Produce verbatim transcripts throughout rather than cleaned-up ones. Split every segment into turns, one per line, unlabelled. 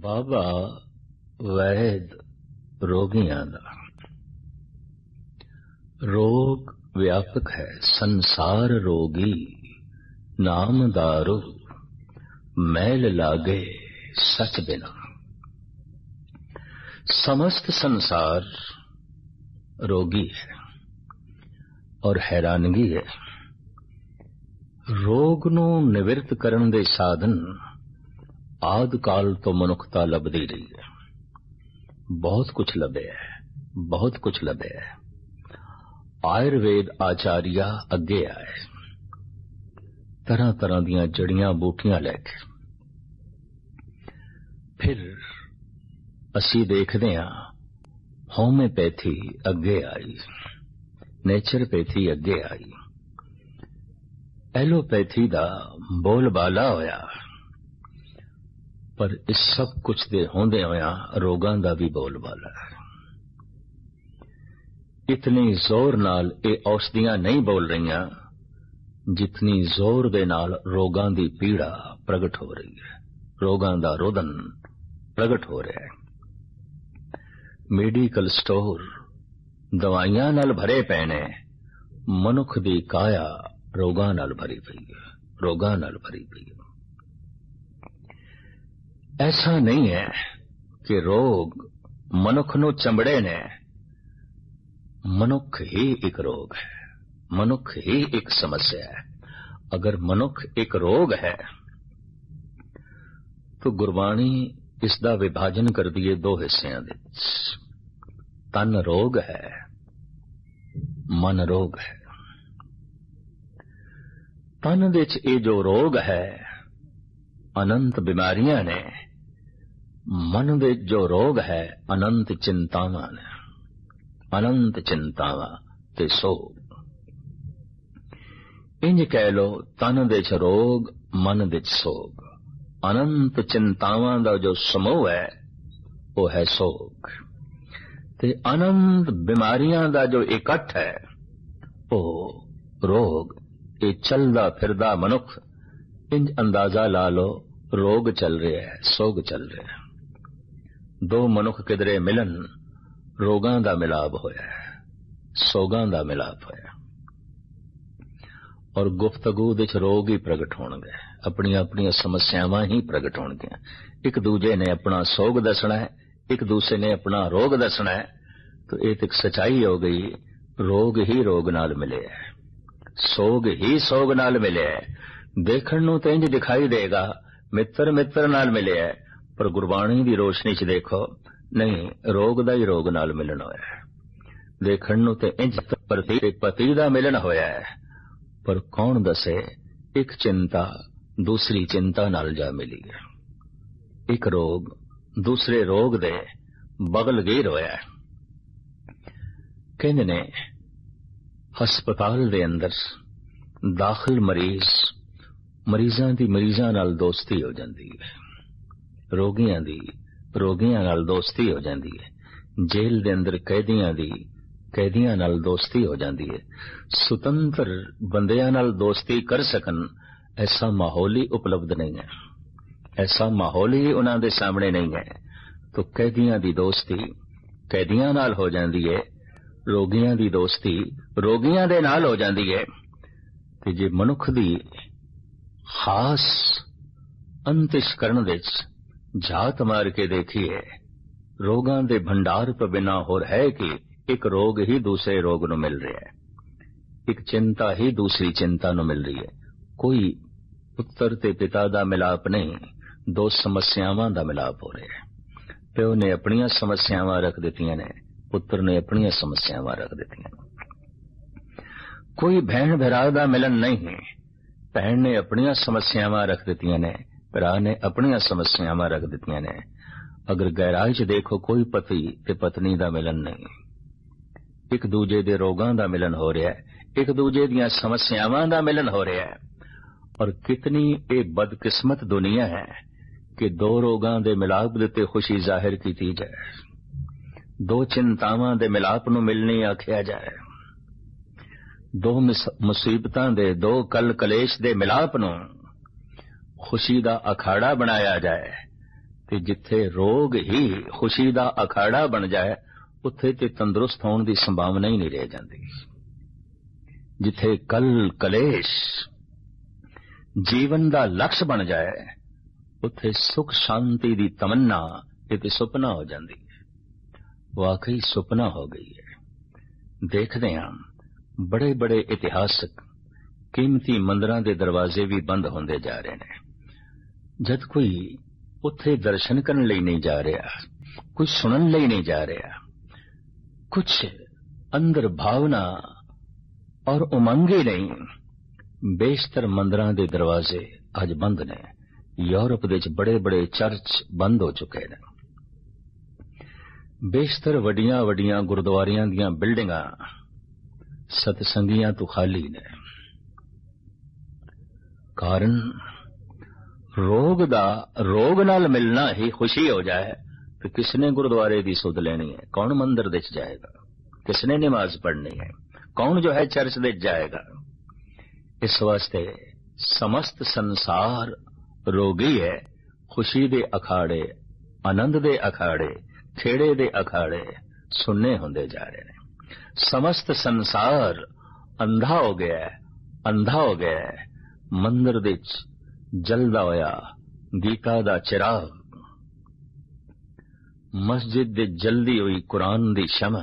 ਬਾਬਾ ਵੈਦ ਰੋਗੀਆਂ ਦਾ। ਰੋਗ ਵਿਆਪਕ ਹੈ, ਸੰਸਾਰ ਰੋਗੀ, ਨਾਮ ਦਾਰੂ ਮੈਲ ਲਾਗੇ सच बिना। समस्त संसार रोगी है और हैरानगी है। रोग नूं निवृत्त करन दे साधन आद काल तो मनुखता लभदी रही है। बहुत कुछ लभे है, बहुत कुछ लभे है। आयुर्वेद आचार्य अगे आए, तरह तरह दियां जड़ियां बूटियां लैके। फिर असी देखते हाँ होम्योपैथी अगे आई, नेचरपैथी अगे आई, एलोपैथी दा बोलबाला होया। पर इस सब कुछ दे होंदे होया रोगां दा भी बोलबाला है। इतनी जोर नाल ये औषधियां नहीं बोल रही जितनी जोर दे नाल रोगां दी पीड़ा प्रगट हो रही है, रोगां दा रोदन प्रगट हो रहा है। मेडिकल स्टोर दवाइयां नाल भरे पे ने, मनुख दी काया रोगां नाल भरी पई है, रोगां नाल भरी पई है। ऐसा नहीं है कि रोग मनुख नूं चंबड़े ने, मनुख ही एक रोग है, मनुख ही एक समस्या है। अगर मनुख एक रोग है तो गुरबाणी इसका विभाजन कर दिए दो हिस्सों दे। तन रोग है, मन रोग है। तन दे च ये जो रोग है अनंत बीमारियां ने, मन दे जो रोग है अनंत चिंतावां ने, अनंत चिंतावां ते सोग। इंज कह लो, तन दे च रोग, मन दे च सोग। अनंत चिंतावां दा जो समूह है वो है सोग, ते अनंत बीमारियां दा जो इकट्ठ है वो रोग। ये चलदा फिरदा मनुख, इंज अंदाजा ला लो रोग चल रहा है, सोग चल रहा है। दो मनुख किधरे मिलन, रोगां दा मिलाप होया है, सोगां दा मिलाप होया। और गुफ्तगू दे च रोग ही प्रगट होणगे, अपनी अपनी समस्यावां ही प्रगट होणगियां। एक दूजे ने अपना सोग दसना है, एक दूसरे ने अपना रोग दसना है। तो ये तो एक सच्चाई हो गई, रोग ही रोग नाल मिले है, सोग ही सोग नाल मिले है। देखण नूं ते इंज दिखाई देगा मित्र मित्र नाल मिले है, पर गुरबाणी दी रोशनी च देखो नहीं, रोग दा ही रोग नाल मिलन होया है। देखण नूं ते इंज पति ते पति दा मिलन होया है, पर कौन दसे एक चिंता दूसरी चिंता नाल जा मिली है। एक रोग दूसरे रोग दे बगल गिर होया है। कहंदे ने हस्पताल दे अंदर दाखिल मरीज, मरीजां दी मरीजां नाल दोस्ती हो जाती है, रोगियां दी रोगियां नाल दोस्ती हो जाती है। जेल दे अंदर कैदियां दी कैदियां नाल दोस्ती हो जाती है। सुतंत्र बंदियां नाल दोस्ती कर सकन ऐसा माहौल ही उपलब्ध नहीं है, ऐसा माहौल ही उन्हां दे सामने नहीं है। तो कैदियां दी दोस्ती कैदियां नाल हो जाती है, रोगियां दी दोस्ती रोगियां दे नाल हो जाती है। ते जे मनुख दी खास अंतिश करन दे झात मार के देखिए, रोगां दे भंडार तो बिना होर है कि एक रोग ही दूसरे रोग नूं मिल रहा है, एक चिंता ही दूसरी चिंता नूं मिल रही है। कोई पुत्र ते पिता दा मिलाप नहीं, दो समस्यावां दा मिलाप हो रहा है। प्यो ने अपनियां समस्यावां रख दित्तियां ने, पुत्र ने अपनियां समस्यावां रख दित्तियां ने। कोई भैण भरा दा मिलन नहीं, भैण ने अपनियां समस्यावां रख दित्तियां ने, भरा ने अपनियां समस्यावां रख दित्तियां ने। अगर गहराई च देखो, कोई पति ते पत्नी दा मिलन नहीं, एक दूजे दे रोगां दा मिलन हो रहा है, एक दूजे दियां समस्यावां दा मिलन हो रहा है। और कितनी ये बदकिस्मत दुनिया है कि दो रोगां दे मिलाप दे ते खुशी जाहिर की जाए, दो चिंतावां दे मिलाप नूं मिलनी आखिया जाए, दो मुसीबतां दे दो कल कलेश दे मिलाप नूं खुशी दा अखाड़ा बनाया जाए। ਤੇ ਜਿੱਥੇ ਰੋਗ ਹੀ ਖੁਸ਼ੀ ਦਾ ਅਖਾੜਾ ਬਣ ਜਾਏ ਉੱਥੇ ਤੇ ਤੰਦਰੁਸਤ ਹੋਣ ਦੀ ਸੰਭਾਵਨਾ ਹੀ ਨਹੀਂ ਰਹਿ ਜਾਂਦੀ। ਜਿੱਥੇ ਕਲ ਕਲੇਸ਼ ਜੀਵਨ ਦਾ ਲਕਸ਼ ਬਣ ਜਾਏ ਉੱਥੇ ਸੁਖ ਸ਼ਾਂਤੀ ਦੀ ਤਮੰਨਾ ਇਹ ਤੇ ਸੁਪਨਾ ਹੋ ਜਾਂਦੀ ਹੈ। ਵਾਕਈ ਸੁਪਨਾ ਹੋ ਗਈ ਹੈ। ਦੇਖਦੇ ਹਾਂ ਬੜੇ ਬੜੇ ਇਤਿਹਾਸਕ ਕੀਮਤੀ ਮੰਦਰਾਂ ਦੇ ਦਰਵਾਜ਼ੇ ਵੀ ਬੰਦ ਹੁੰਦੇ ਜਾ ਰਹੇ ਨੇ। ਜਦ ਕੋਈ ਉੱਥੇ ਦਰਸ਼ਨ ਕਰਨ ਲਈ ਨਹੀਂ ਜਾ ਰਿਹਾ, ਕੁਝ ਸੁਣਨ ਲਈ ਨਹੀਂ ਜਾ ਰਿਹਾ, ਕੁਝ ਅੰਦਰ ਭਾਵਨਾ ਔਰ ਉਮੰਗੇ ਨਹੀਂ। ਬੇਸ਼ਤਰ ਮੰਦਰਾਂ ਦੇ ਦਰਵਾਜ਼ੇ ਅੱਜ ਬੰਦ ਨੇ। ਯੂਰਪ ਦੇ ਵਿੱਚ ਬੜੇ ਬੜੇ ਚਰਚ ਬੰਦ ਹੋ ਚੁੱਕੇ ਨੇ। ਬੇਸ਼ਤਰ ਵੱਡੀਆਂ ਵੱਡੀਆਂ ਗੁਰਦੁਆਰਿਆਂ ਦੀਆਂ ਬਿਲਡਿੰਗਾਂ ਸਤਸੰਗੀਆਂ ਤੋਂ ਖਾਲੀ ਨੇ। ਕਾਰਨ ਰੋਗ ਦਾ ਰੋਗ ਨਾਲ ਮਿਲਣਾ ਹੀ ਖੁਸ਼ੀ ਹੋ ਜਾਏ तो किसने गुरुद्वारे की सुध लेनी है, कौन मंदिर दे जाएगा, किसने नमाज पढ़नी है, कौन जो है चर्च दे जाएगा। इस वास्ते समस्त संसार रोगी है। खुशी दे अखाड़े, आनंद दे अखाड़े, खेड़े दे अखाड़े सुनने होंदे जा रहे हैं। समस्त संसार अंधा हो गया है, अंधा हो गया है। मंदिर दे जलदा होया गीता दा चिराग, मस्जिद दे जल्दी हुई कुरान दी शमा,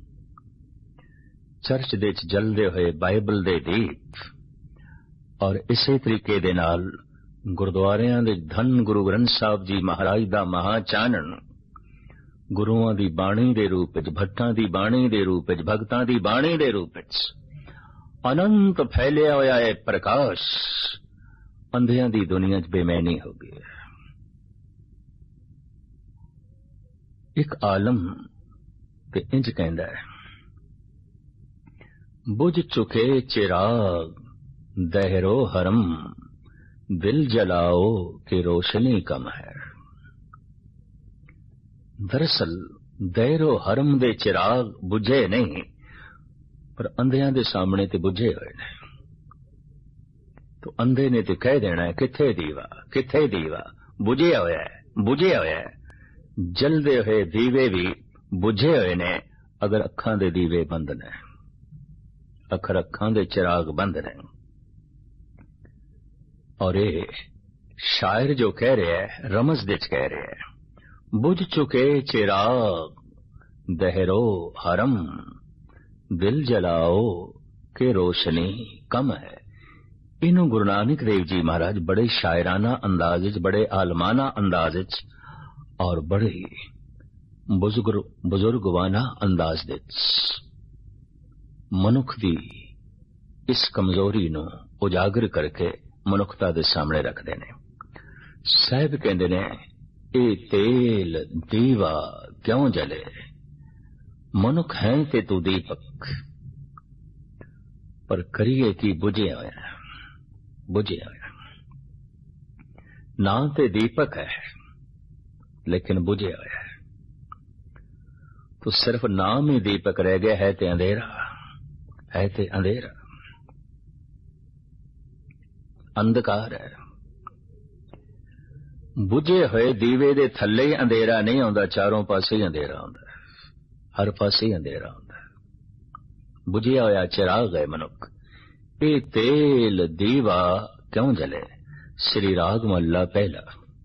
चर्च दे जलदे हुए बाइबल दे दीप, और इसे तरीके दे नाल गुरुद्वारियां दे धन गुरु ग्रंथ साहब जी महाराज दा महाचानन गुरुआं दी बाणी दे रूप विच, भट्टां दी बाणी दे रूप विच, भगतां दी बाणी दे रूप विच अनंत फैलिया होया है प्रकाश अंधियां दी दुनिया च बेमैनी हो गई है। एक आलम ते इंज कहंदा है, बुझ चुके चिराग दहरो हरम, दिल जलाओ कि रोशनी कम है। दरअसल दहरो हरम दे चिराग बुझे नहीं, पर अंधियां दे सामने ते बुझे हुए ने। तो अंधे ने तो कह देना है किथे दीवा, किथे दीवा, बुझे होया है, बुझे होया है। जलदे हुए दीवे भी बुझे हुए ने अगर अखां दे दीवे बंद ने, अखर अखां दे चिराग बंद ने। और ये शायर जो कह रहे हैं रमज दिच कह रहे हैं, बुझ चुके चिराग दहरो हरम, दिल जलाओ के रोशनी कम है। इनू गुरु नानक देव जी महाराज बड़े शायराना अंदाज विच, बड़े आलमाना अंदाज विच और बड़े बुजुर्ग बुजुर्गवाना अंदाज विच मनुख दी इस कमजोरी नू उजागर करके मनुखता दे सामने रखते ने। साहिब कहंदे ने, ए तेल दीवा क्यों जले, मनुख है ते तू दीपक, पर करिए की बुझे होया, बुझे होया। ना ते दीपक है लेकिन बुझे होया है। तो सिर्फ नाम ही दीपक रह गया है ते अंधेरा, है ते अंधेरा, अंधकार है। बुझे हुए दीवे दे थल्ले ही अंधेरा नहीं आंदा, चारों पासे ही अंधेरा आंदा, हर पासे ही अंधेरा आंदा। बुझिया होया चिराग है मनुख, ए तेल दीवा क्यों जले। श्री राग महला पहला।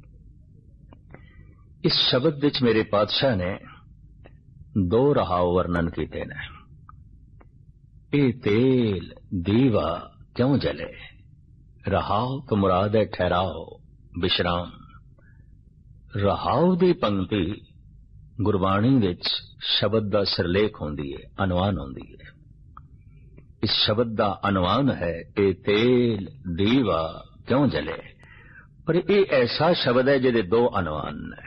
इस शब्द विच मेरे पातशाह ने दो रहाव वर्णन किए ने। ए तेल दीवा क्यों जले, रहाव तो मुराद है ठहराव, विश्राम। रहाव दी पंक्ति गुरबाणी विच शब्द दा सिरलेख होंदी है, अनवान होंदी है। इस शब्द दा अनवान है ए तेल दीवा क्यों जले, पर ये ऐसा शब्द है जिहदे दो अनवान है।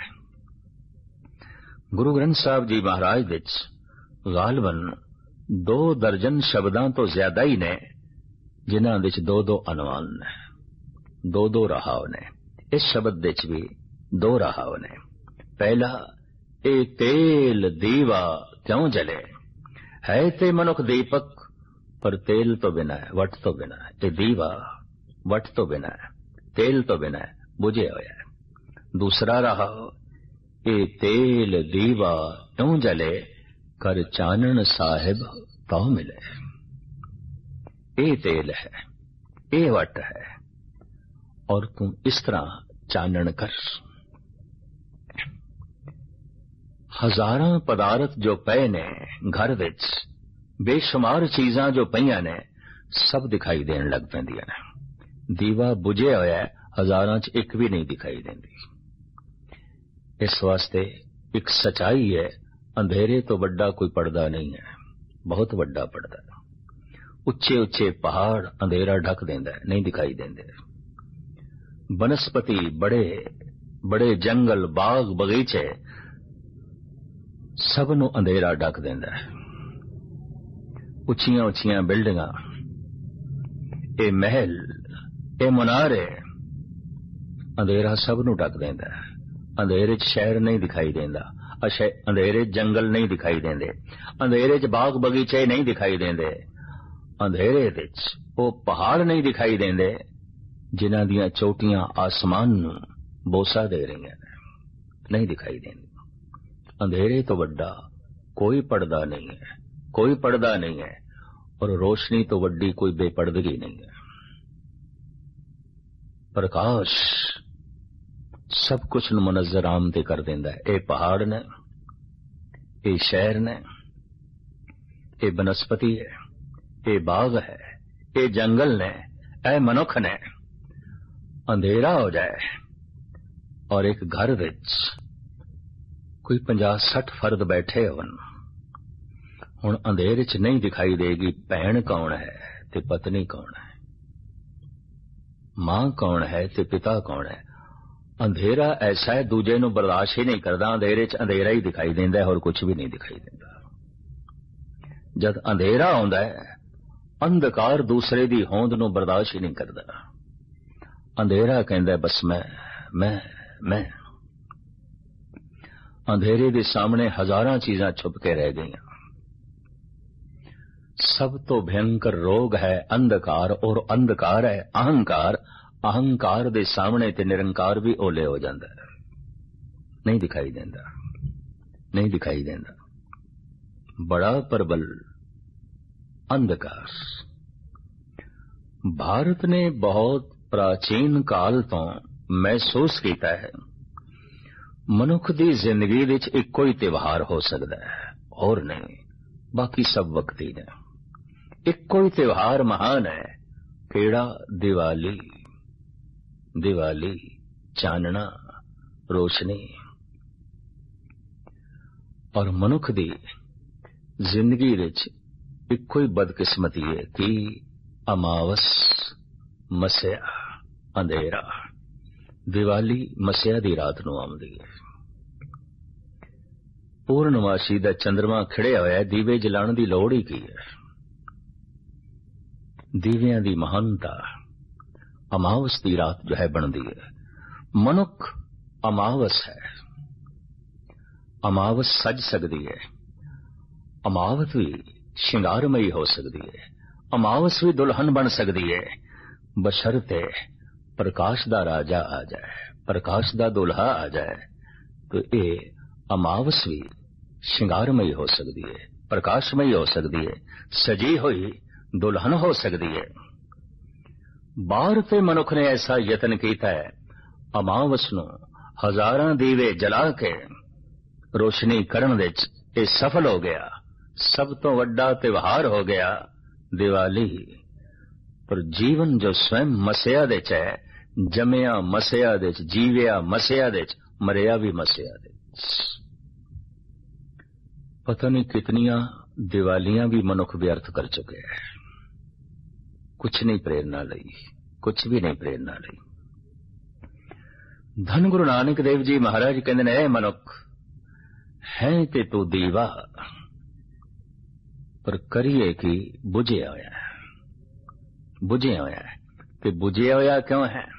गुरु ग्रंथ साहब जी महाराज विच गालबन दो दर्जन शब्दां तो ज्यादा ही ने जिन्हां विच दो दो अनवान ने, दो दो रहाव ने। इस शब्द विच भी दो रहाव ने। पहला, ए तेल दीवा क्यों जले, है ते मनुख दीपक पर तेल तो बिना है, वट तो बिना है। ते दीवा वट तो बिना है, तेल तो बिना है, बुझे होया है। दूसरा रहाव, ए तेल दीवा त्यों जले कर चानन साहिब तो मिले। ए तेल है, ए वट है, और तू इस तरह चानन कर। हजारां पदार्थ जो पए ने घर विच, बेशुमार चीजां जो पईयां ने, सब दिखाई देन लग पैंदियां ने। दीवा बुझिया होया है, हजारां च एक भी नहीं दिखाई देंदी। इस वास्ते एक सच्चाई है, अंधेरे तो बड़ा कोई पर्दा नहीं है, बहुत बड़ा पर्दा। उच्चे उच्चे पहाड़ अंधेरा ढक देंदा है, नहीं दिखाई देंदे। बनस्पति बड़े बड़े जंगल बाग बगीचे सब नूं अंधेरा ढक देंदा है। उच्चियां उच्चियां बिल्डिंगां, ए महल, ए मुनारे, अंधेरा सब नूं ढक देंदा है। अंधेरे च शहर नहीं दिखाई देंदा, अंधेरे च जंगल नहीं दिखाई देंदे, अंधेरे च बाग बगीचे नहीं दिखाई देंदे, अंधेरे विच वो पहाड़ नहीं दिखाई देंदे जिन्हां दियां चोटियां आसमान नूं बोसा दे रही हैं, नहीं दिखाई देंदी। अंधेरे तो बड़ा कोई पर्दा नहीं है, कोई पर्दा नहीं है, और रोशनी तो वड्डी कोई बेपर्दगी नहीं है। प्रकाश सब कुछ मुनज़्ज़र आमदे कर देंदा है। ए पहाड़ ने, ए शहर ने, ए बनस्पति है, ए बाग है, ए जंगल ने, ए मनुख ने। अंधेरा हो जाए और एक घर विच कोई पंजाह सठ फर्द बैठे होन, हुण अंधेरे च नहीं दिखाई देगी भैन कौन है ते पत्नी कौन है, मां कौन है ते पिता कौन है। अंधेरा ऐसा है दूजे नूं बर्दाश्त ही नहीं करदा। अंधेरे च अंधेरा ही दिखाई देंदा है और कुछ भी नहीं दिखाई देंदा। जद अंधेरा आउंदा है, अंधकार दूसरे दी होंद नूं बर्दाश्त ही नहीं करदा। अंधेरा कहंदा है बस मैं मैं मैं अंधेरे दे सामने हजारां चीजां छुप के रह गईयां। सब तो भयंकर रोग है अंधकार, और अंधकार है अहंकार। अहंकार दे सामने ते निरंकार भी ओले हो जाता है, नहीं दिखाई देंदा, नहीं दिखाई देंदा। बड़ा प्रबल अंधकार। भारत ने बहुत प्राचीन काल तो महसूस किया है मनुख दी जिंदगी विच इक्को ही त्योहार हो सकता है और नहीं, बाकी सब वक्ती ने। इक्को ही त्योहार महान है, केड़ा? दिवाली। दिवाली चानना, रोशनी। और मनुख दी जिंदगी विच इक्को ही बदकिस्मती है कि अमावस, मसिया, अंधेरा। दिवाली मसिया दी रात नूं आउंदी है। पूर्णमासी दा चंद्रमा खिड़िया होया, दीवे जलाण दी लोड़ ही की है। दीवियां दी महानता अमावस दी रात जो है बनदी है। मनुख अमावस है। अमावस सज सकदी है, अमावस भी श्रृंगारमयी हो सकती है, अमावस भी दुल्हन बन सकती है, बशर्ते प्रकाश दा राजा आ जाए, प्रकाश दा दुल्हा आ जाए, तो ये अमावस भी श्रृंगारमयी हो सकती है, प्रकाशमयी हो सकती है, सजी हुई दुल्हन हो सकती है। बाहर ते मनुख ने ऐसा यतन किया है, अमावस नूं हजारां दीवे जला के रोशनी करन विच ये सफल हो गया। सब तो वड्डा त्योहार हो गया दिवाली। पर जीवन जो स्वयं मसिया दे च है, जमिया मसिया दे च, जीविया मसिया दे च, मरिया भी मसिया दे च। पता नहीं कितनियां दिवालियां भी मनुख व्यर्थ कर चुके हैं। कुछ नहीं प्रेरणा लई, कुछ भी नहीं प्रेरणा लई। धन गुरु नानक देव जी महाराज कहते ने, ऐ मनुख है ते तू दीवा, पर करिए कि बुझिया होया है। बुझिया होया है ते बुझिया होया क्यों है?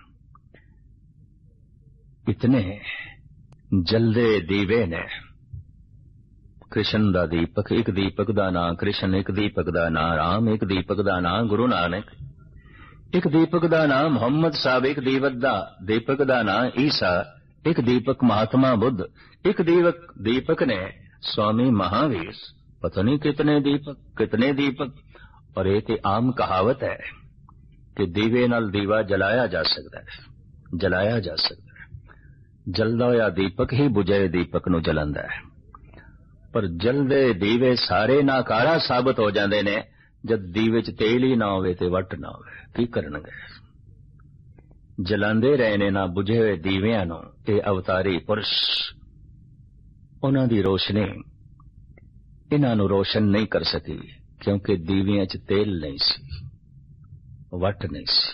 इतने जलदे दीवे ने। कृष्ण दा दीपक, एक दीपक दा नां कृष्ण, एक दीपक दा नां राम, एक दीपक दा नां गुरु नानक, एक दीपक दा नां मुहम्मद साहब, एक दीपक दा दीपक दा नां ईसा, एक दीपक महात्मा बुद्ध, एक दीपक दीपक ने स्वामी महावीर, पता नहीं कितने दीपक कितने दीपक। और ये तो आम कहावत है कि दीवे नाल दीवा जलाया जा सकता है, जलाया जा सकता है। जलदा होया दीपक ही बुझे दीपक नूं जलांदा है। पर जलदे दीवे सारे नाकारा साबित हो जाते ने जद दीवे च तेल ही ना होवे ते वट ना होवे। की करनगे? जलांदे रहे ने ना बुझे हुए दीवियां नूं। ये अवतारी पुरुष, उन्हां दी रोशनी इन्हां नूं रोशन नहीं कर सकी, क्योंकि दीवियां च तेल नहीं सी, वट नहीं सी।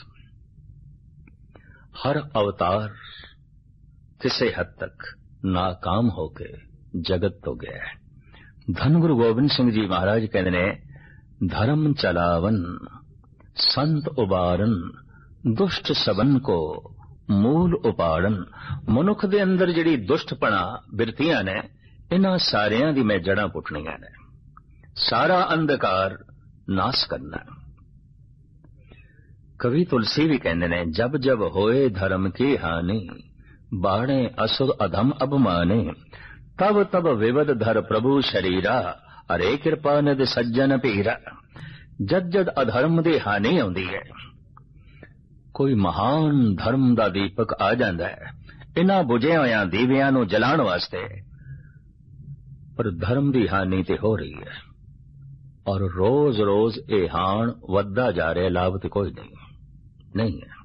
हर अवतार किसी हद तक नाकाम होके जगत तो गया है। धन गुरु गोबिंद सिंह जी महाराज कहते ने, धर्म चलावन संत उबारन, दुष्ट सबन को मूल उपाड़न। मनुख दे अंदर जिहड़ी दुष्टपना बिरतियां ने, इन्हां सारियां दी मैं जड़ां पुट्टणियां ने, सारा अंधकार नाश करना। कवि तुलसी भी कहते ने, जब जब होए धर्म की हानि, बाणे असुर अधम अभिमाने, तब तब विवद धर प्रभु शरीरा, अरे कृपा निध सज्जन पीरा। जद जद अधर्म दी हानि आउंदी है, कोई महान धर्म दा दीपक आ जांदा है इन्हां बुझे होयां दीवियां नूं जलाण वास्ते, पर धर्म दी हानि ते हो रही है और रोज रोज ये हाण वधदा जा रहा। लाभ तो कोई नहीं नहीं है।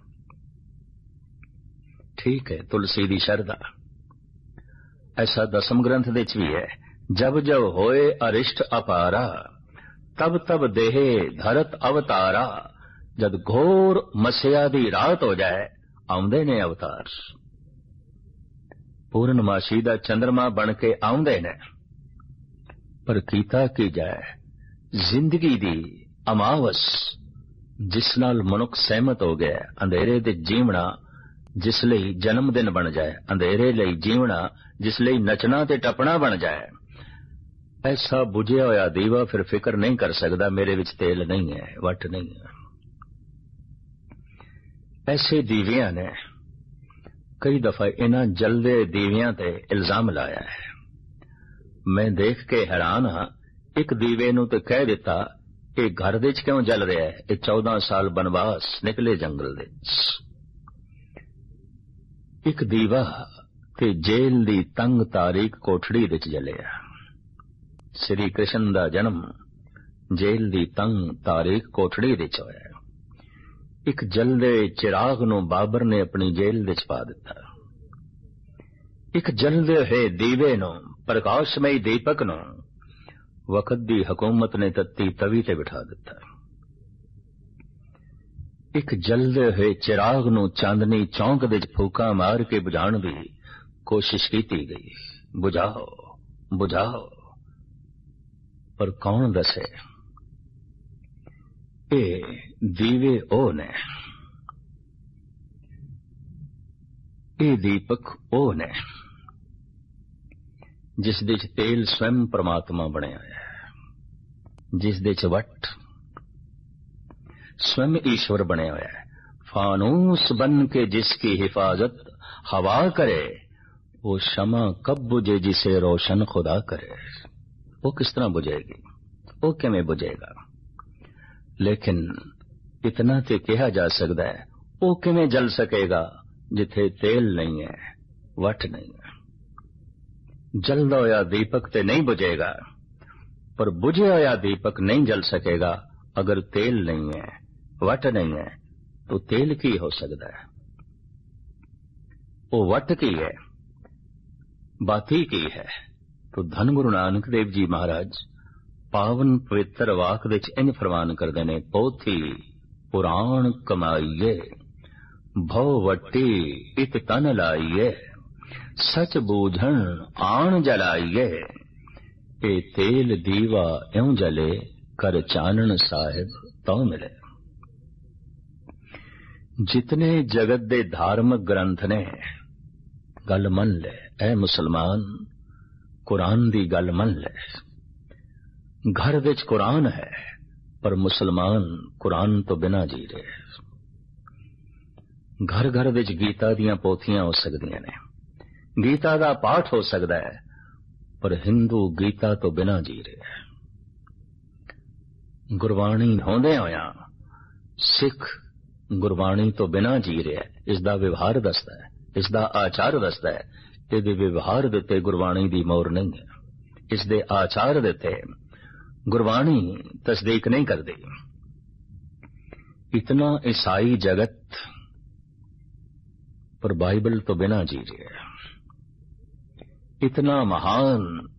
ठीक है, तुलसी दी शरदा। ऐसा दसम ग्रंथ दे च भी है, जब जब होए अरिष्ट अपारा, तब तब देहे धरत अवतारा। जद घोर मस्या दी रात हो जाए, आउंदे ने अवतार। पूर्णमासी दा चंद्रमा बन के आउंदे ने, पर कीता की जाए जिंदगी दी अमावस जिस नाल मनुख सहमत हो गया। अंधेरे दे जीवना जिस लई जन्म दिन बन जाए, अंधेरे लई जीवना जिस लई नचना ते टपना बन जाए। ऐसा बुझिया होया दीवा फिर फिक्र नहीं कर सकता मेरे विच तेल नहीं है, वट नहीं है। ऐसे दीवियां ने कई दफा इन्हां जलदे दीवियां ते इल्जाम लाया है। मैं देख के हैरान हाँ, एक दीवे नूं ते कह दिता ये घर दे च क्यों जल रहा है, ये चौदह साल बनवास निकले जंगल दे। एक दीवा ते जेल दी तंग तारीक कोठड़ी विच जलिया। श्री कृष्ण दा जन्म जेल दी तंग तारीक कोठड़ी विच होया। एक जलदे चिराग नूं बाबर ने अपनी जेल विच पा दिता। एक जलदे हुए दीवे नूं, प्रकाशमयी दीपक नूं वक्त दी हुकूमत ने तत्ती तवी ते बिठा दिता। एक जलदे हुए चिराग नूं चांदनी चौंक विच फूका मार के बुझाण दी कोशिश की गई। बुझाओ बुझाओ, पर कौन दसे ए दीवे ओ ने, ए दीपक ओ ने जिस दे च तेल स्वयं परमात्मा बनया है, जिस दे च वट स्वयं ईश्वर बनया हुआ है। फानूस बन के जिसकी हिफाजत हवा करे, वो शमा कब बुझे जिसे रोशन खुदा करे। वो किस तरह बुझेगी, वो किवें बुझेगा। लेकिन इतना तो कहा जा सकता है, वो किवें जल सकेगा जिथे तेल नहीं है, वट नहीं है। जलदा होया दीपक ते नहीं बुझेगा, पर बुझे होया दीपक नहीं जल सकेगा अगर तेल नहीं है, वट नहीं है। तो तेल की हो सकता है, वो वट की है, बाती की है। तो धन गुरु नानक देव जी महाराज पावन पवित्र वाक विच इंज फरमान करदे ने, पोथी पुराण कमाईए, भव वट्टी इत तन लाइए, सच बूझण आण जलाइए, ए तेल दीवा एवं जले, कर चानन साहिब तो मिले। जितने जगत दे धार्मिक ग्रंथ ने गल मन ले, ए मुसलमान कुरान दी गल मन ले। घर विच कुरान है, पर मुसलमान कुरान तो बिना जी रहे। घर घर विच गीता दियां पोथियां हो सकदियां ने, गीता का पाठ हो सकता है, पर हिंदू गीता तो बिना जी रहा है। गुरबाणी होंदे होया सिख गुरबाणी तो बिना जी रहा है। इसका व्यवहार दसदा है, इसका आचार दसदा है। इसके व्यवहार देते गुरबाणी की मोहर नहीं है, इसके आचार देते गुरबाणी तस्दीक नहीं करती। इतना ईसाई जगत पर बाइबल तो बिना जी रहा है। इतना महान